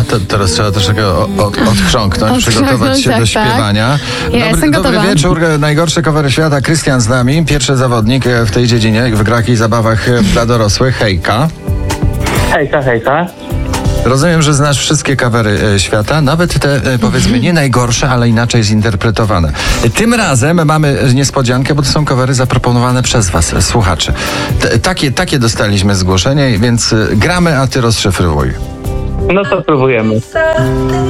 Teraz trzeba troszkę odchrząknąć, przygotować się do śpiewania. Ja jestem gotowa. Dobry wieczór, najgorsze covery świata. Krystian z nami, pierwszy zawodnik w tej dziedzinie, w grach i zabawach dla dorosłych. Hejka. Hejka. Rozumiem, że znasz wszystkie covery świata, nawet te, powiedzmy, nie najgorsze, ale inaczej zinterpretowane. Tym razem mamy niespodziankę, bo to są covery zaproponowane przez was, słuchacze. Takie dostaliśmy zgłoszenie, więc gramy, a ty rozszyfrowuj. No to próbujemy.